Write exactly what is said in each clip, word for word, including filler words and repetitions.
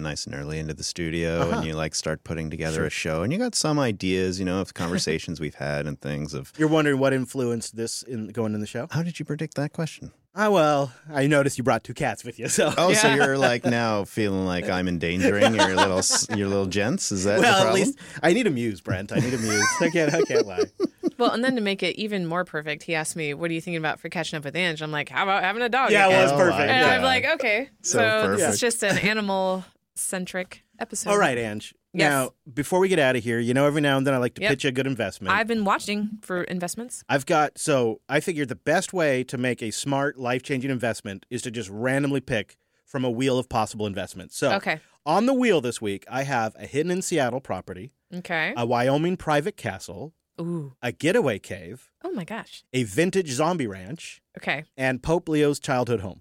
nice and early into the studio Uh-huh. and you like start putting together Sure. a show and you got some ideas, you know, of conversations we've had and things of. You're wondering what influenced this in going in the show? How did you predict that question? Ah, well, I noticed you brought two cats with you, so. Oh, so Yeah. you're like now feeling like I'm endangering your little your little gents? Is that the Well, at problem? least I need a muse, Brent. I need a muse. I can't. I can't lie. Well, and then to make it even more perfect, he asked me, "What are you thinking about for catching up with Ange?" I'm like, "How about having a dog?" Yeah, again?" well, it's Oh, perfect. my And Yeah. I'm like, "Okay, So so, this perfect. is just an animal-centric episode." All right, Ange. Yes. Now, before we get out of here, you know, every now and then I like to Yep. pitch a good investment. I've been watching for investments. I've got, so I figured the best way to make a smart, life-changing investment is to just randomly pick from a wheel of possible investments. So Okay. on the wheel this week, I have a hidden in Seattle property, Okay. a Wyoming private castle, Ooh. a getaway cave, Oh my gosh. a vintage zombie ranch, Okay. and Pope Leo's childhood home.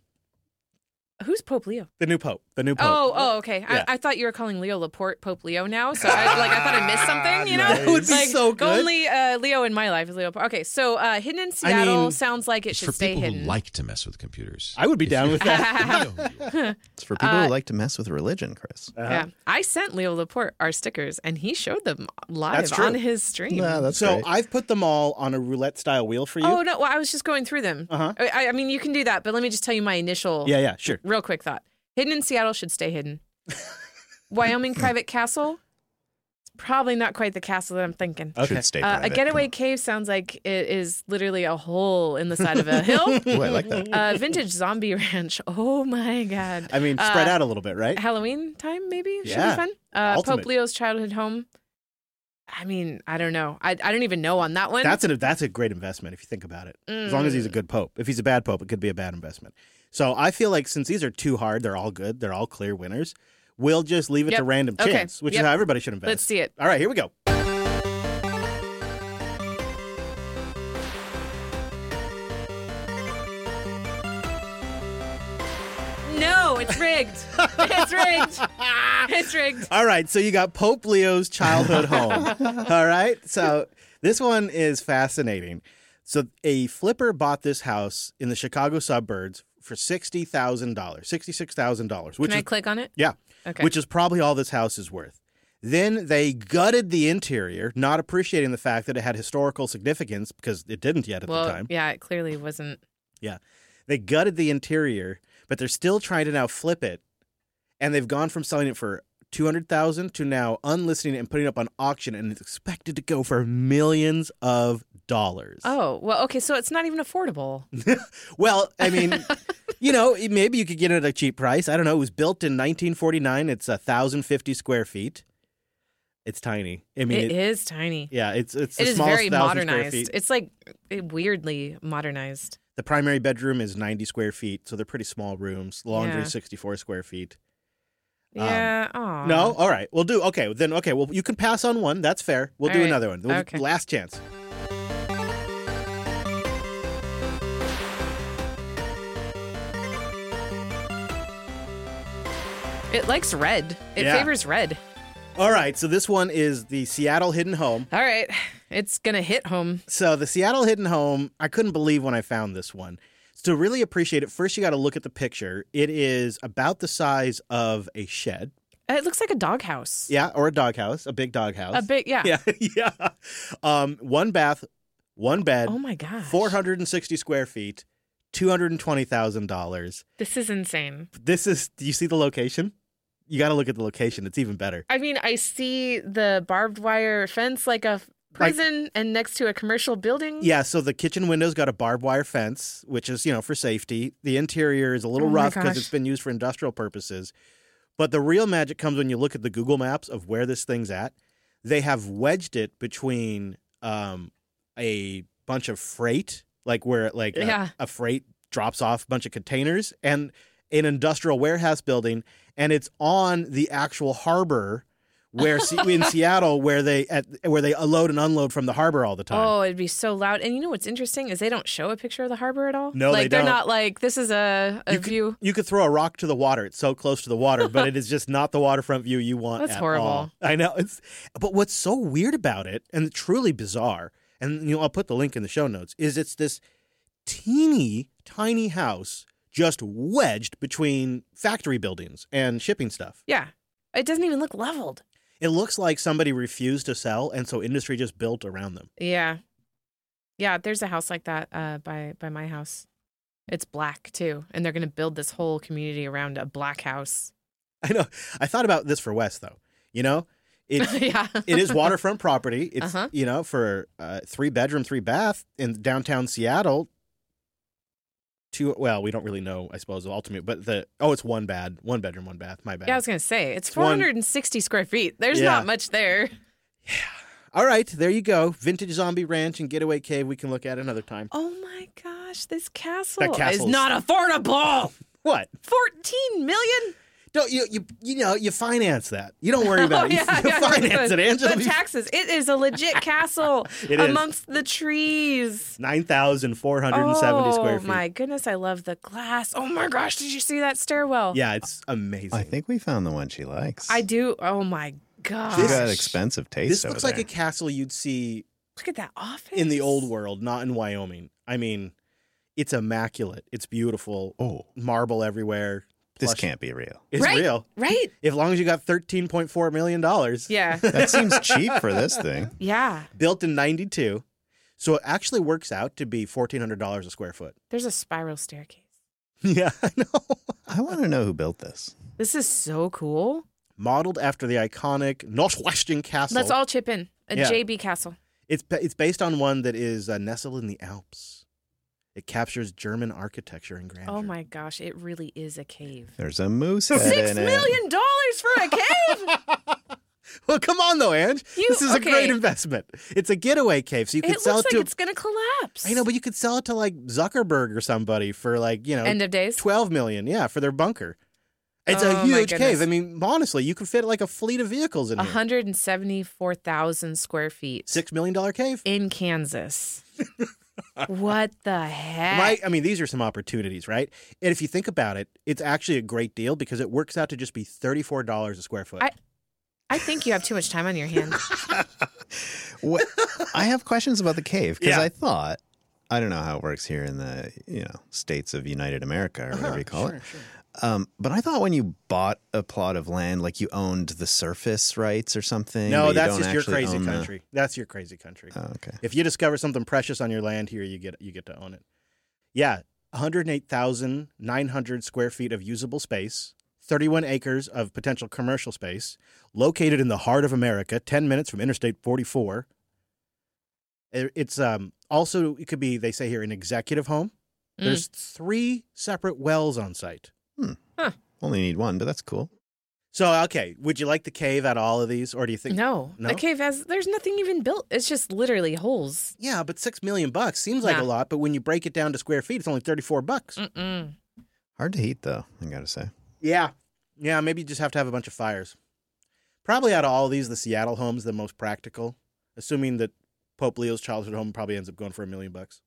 Who's Pope Leo? The new Pope. The new Pope. Oh, oh, okay. Yeah. I, I thought you were calling Leo Laporte Pope Leo now, so I like I thought I missed something. You know, That would be like so the good. only uh, Leo in my life is Leo. Okay, so uh, hidden in Seattle mean, sounds like it It's should for stay people hidden. who like to mess with computers. I would be If down you- with that. Leo. It's for people Uh, who like to mess with religion, Chris. Uh-huh. Yeah, I sent Leo Laporte our stickers, and he showed them live That's true. on his stream. Nah, that's So great. I've put them all on a roulette style wheel for you. Oh no! Well, I was just going through them. Uh-huh. I, I mean, you can do that, but let me just tell you my initial, Yeah, yeah, sure. real quick thought. Hidden in Seattle should stay hidden. Wyoming private castle. It's probably not quite the castle that I'm thinking. Okay. Should stay Uh, a private. getaway cave sounds like it is literally a hole in the side of a hill. Ooh, I like that. Uh, vintage zombie ranch. Oh my god. I mean, spread Uh, out a little bit, right? Halloween time maybe should Yeah. be fun. Uh, Ultimate. Pope Leo's childhood home. I mean, I don't know. I I don't even know on that one. That's a that's a great investment if you think about it. As long as he's a good pope. If he's a bad pope, it could be a bad investment. So I feel like since these are too hard, they're all good. They're all clear winners. We'll just leave it Yep. to random Okay. chance, which Yep. is how everybody should invest. Let's see it. All right, here we go. No, it's rigged. it's rigged. It's rigged. All right, so you got Pope Leo's childhood home. All right, so this one is fascinating. So a flipper bought this house in the Chicago suburbs for sixty thousand dollars, sixty-six thousand dollars, which Can I is click on it? yeah, Okay. which is probably all this house is worth. Then they gutted the interior, not appreciating the fact that it had historical significance because it didn't yet at well, the time. yeah, it clearly wasn't. Yeah. They gutted the interior, but they're still trying to now flip it. And they've gone from selling it for two hundred thousand dollars to now unlisting it and putting it up on auction, and it's expected to go for millions of dollars. Oh, well, okay, so it's not even affordable. Well, I mean, you know, maybe you could get it at a cheap price. I don't know. It was built in nineteen forty-nine. It's one thousand fifty square feet. It's tiny. I mean, It is tiny. yeah, it's it's It the is smallest very thousand square modernized. feet. It's like it weirdly modernized. The primary bedroom is ninety square feet, so they're pretty small rooms. Laundry, Yeah. sixty-four square feet. Um, Yeah. Oh. No? All right. We'll do. Okay. Then, okay. Well, you can pass on one. That's fair. We'll All do right. another one. We'll- Okay. Last chance. It likes red. It Yeah. favors red. All right. So this one is the Seattle Hidden Home. All right. It's going to hit home. So the Seattle Hidden Home, I couldn't believe when I found this one. To really appreciate it, first you got to look at the picture. It is about the size of a shed. It looks like a doghouse. Yeah, or a doghouse, a big doghouse. A big, yeah. Yeah, yeah. Um, one bath, one bed, Oh my gosh. four hundred sixty square feet, two hundred twenty thousand dollars. This is insane. This is, do you see the location? You got to look at the location. It's even better. I mean, I see the barbed wire fence like a prison and next to a commercial building. Yeah, so the kitchen window's got a barbed wire fence, which is, you know, for safety. The interior is a little Oh my rough because gosh. it's been used for industrial purposes. But the real magic comes when you look at the Google Maps of where this thing's at. They have wedged it between um, a bunch of freight, like where like a- Yeah. a, freight drops off a bunch of containers, and an industrial warehouse building, and it's on the actual harbor where Se- in Seattle where they at where they load and unload from the harbor all the time. Oh, it'd be so loud. And you know what's interesting is they don't show a picture of the harbor at all. No, like they they're don't. not like this is a, a You view. Could, you could throw a rock to the water. It's so close to the water, but it is just not the waterfront view you want. That's at horrible. all. I know. It's, but what's so weird about it, and truly bizarre, and you know, I'll put the link in the show notes, is it's this teeny tiny house just wedged between factory buildings and shipping stuff. Yeah. It doesn't even look leveled. It looks like somebody refused to sell, and so industry just built around them. Yeah. Yeah, there's a house like that uh, by by my house. It's black, too. And they're going to build this whole community around a black house. I know. I thought about this for Wes, though. You know, it, yeah. it is waterfront property. It's, Uh-huh. you know, for uh, three bedroom, three bath in downtown Seattle. Two, well, we don't really know, I suppose, the ultimate, but the, oh, it's one bad, one bedroom, one bath. My bad. Yeah, I was going to say, it's It's four one- hundred sixty square feet. There's Yeah. not much there. All right, there you go. Vintage Zombie Ranch and Getaway Cave. We can look at another time. Oh my gosh, this castle That is castle's- not affordable. What? fourteen million? Don't you you you know you finance that? You don't worry about Oh, it. You, yeah, you yeah, finance the, it, Angela. The taxes. It is a legit castle It is. amongst the trees. Nine thousand four hundred and seventy oh, square feet. my goodness, I love the glass. Oh my gosh, did you see that stairwell? Yeah, it's amazing. I think we found the one she likes. I do. Oh my gosh. She's got expensive taste. this over looks like there. a castle you'd see Look at that office. in the old world, not in Wyoming. I mean, it's immaculate. It's beautiful. Oh, Marble everywhere. this Plush- can't be real. It's right, real. Right? As long as you got thirteen point four million dollars. Yeah. That seems cheap for this thing. Yeah. Built in ninety-two. So it actually works out to be fourteen hundred dollars a square foot. There's a spiral staircase. Yeah, I know. I want to know who built this. This is so cool. Modeled after the iconic Northwestern Castle. Let's all chip in. A Yeah. J B castle. It's ba- it's based on one that is uh, nestled in the Alps. It captures German architecture and grandeur. Oh my gosh, it really is a cave. There's a moose head Six in it. million dollars for a cave? Well, come on though, Ange. You- this is a okay. great investment. It's a getaway cave, so you could It sell looks it like to. it's gonna collapse. I know, but you could sell it to like Zuckerberg or somebody for like you know End of days. twelve million. Yeah, for their bunker. It's Oh, a my huge goodness. cave. I mean, honestly, you could fit like a fleet of vehicles in one here. hundred seventy-four thousand square feet Six million dollar cave. in Kansas. What the heck? My, I mean, these are some opportunities, right? And if you think about it, it's actually a great deal because it works out to just be thirty-four dollars a square foot. I- I think you have too much time on your hands. What? I have questions about the cave because Yeah. I thought, I don't know how it works here in the you know states of United America or whatever you call sure, it. Sure. Um, but I thought when you bought a plot of land, like you owned the surface rights or something. but No, you that's don't just your actually crazy own the- country. That's your crazy country. Oh, okay. If you discover something precious on your land here, you get you get to own it. Yeah, one hundred eight thousand nine hundred square feet of usable space, thirty-one acres of potential commercial space, located in the heart of America, ten minutes from Interstate forty-four. It- It's um also it could be, they say here, an executive home. Mm. There's three separate wells on site. Only need one, but that's cool. So okay, would you like the cave out of all of these, or do you think? No, No? the cave has. There's nothing even built. It's just literally holes. Yeah, but six million bucks seems like Nah. a lot, but when you break it down to square feet, it's only thirty-four bucks. Mm-mm. Hard to heat though, I gotta say. Yeah. Yeah, maybe you just have to have a bunch of fires. Probably out of all of these, the Seattle home's the most practical, assuming that Pope Leo's childhood home probably ends up going for a million bucks.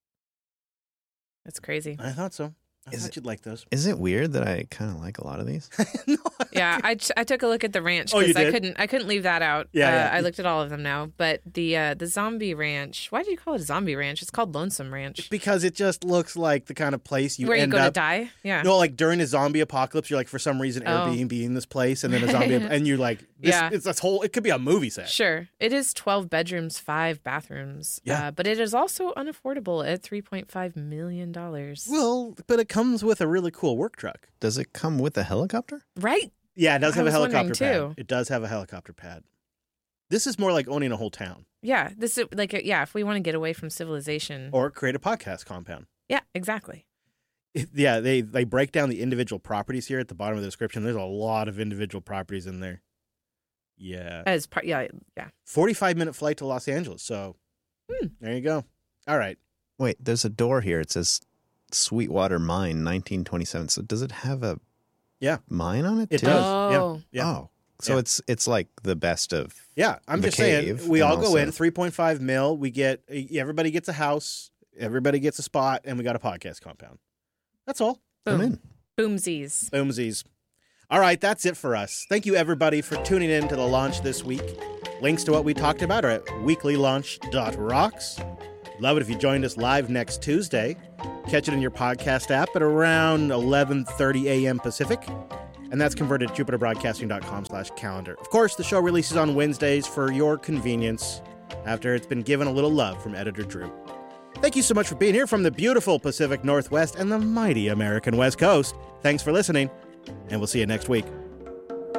That's crazy. I thought so. I Is thought it- you'd like those. Is it weird that I kind of like a lot of these? No, Yeah, I, ch- I took a look at the ranch Oh, you because I did? couldn't I couldn't leave that out. Yeah, uh, yeah. I looked at all of them now, but the uh, the zombie ranch. Why do you call it a zombie ranch? It's called Lonesome Ranch. because it just looks like the kind of place you Where you end go up. to die. Yeah. No, like during a zombie apocalypse, you're like, for some reason, Oh. Airbnb in this place, and then a zombie, and you're like, this, Yeah. it's this whole, it could be a movie set. Sure. It is twelve bedrooms, five bathrooms. Yeah. Uh, but it is also unaffordable at three point five million dollars. Well, but it comes with a really cool work truck. Does it come with a helicopter? Right? Yeah, it does I have a was wondering, helicopter pad. too. It does have a helicopter pad. This is more like owning a whole town Yeah. This is like, yeah, if we want to get away from civilization. or create a podcast compound. Yeah, exactly. It- yeah, they they break down the individual properties here at the bottom of the description. There's a lot of individual properties in there. Yeah. As part, yeah, yeah. forty-five minute flight to Los Angeles. So Hmm. there you go. All right. Wait, there's a door here. It says Sweetwater Mine, nineteen twenty-seven. So does it have a Yeah. mine on it? It too? does. Oh. Yeah. Yeah. Oh, so Yeah. it's it's like the best of. Yeah. I'm The just cave, saying, we and all go also- in, three point five mil. We get, everybody gets a house, everybody gets a spot, and we got a podcast compound. That's all. I'm Boom. in. Boomsies. Boomsies. All right, that's it for us. Thank you, everybody, for tuning in to the launch this week. Links to what we talked about are at weekly launch dot rocks. Love it if you joined us live next Tuesday. Catch it in your podcast app at around eleven thirty a.m. Pacific. and that's converted at jupiterbroadcasting.com slash calendar. Of course, the show releases on Wednesdays for your convenience after it's been given a little love from editor Drew. Thank you so much for being here from the beautiful Pacific Northwest and the mighty American West Coast. Thanks for listening, and we'll see you next week.